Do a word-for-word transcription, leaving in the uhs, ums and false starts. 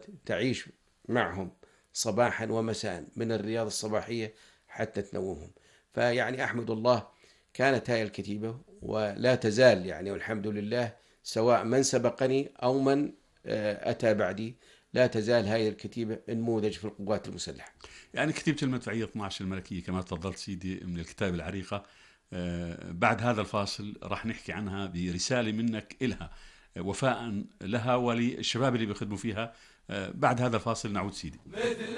تعيش معهم صباحا ومساء من الرياضة الصباحية حتى تنومهم. فيعني أحمد الله، كانت هاي الكتيبة ولا تزال يعني، والحمد لله، سواء من سبقني أو من آه، أتى بعدي، لا تزال هاي الكتيبة نموذج في القوات المسلحة. يعني كتيبة المدفعية اثنا عشر الملكية كما تفضلت سيدي من الكتاب العريقة. آه، بعد هذا الفاصل راح نحكي عنها برسالة منك إلها، آه، وفاء لها وللشباب اللي بيخدموا فيها. آه، بعد هذا الفاصل نعود سيدي.